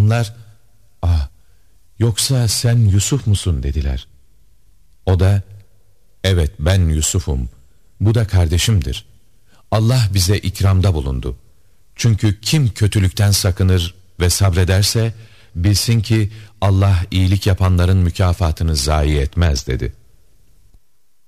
Onlar, yoksa sen Yusuf musun dediler. O da, evet ben Yusuf'um, bu da kardeşimdir. Allah bize ikramda bulundu. Çünkü kim kötülükten sakınır ve sabrederse bilsin ki Allah iyilik yapanların mükafatını zayi etmez dedi.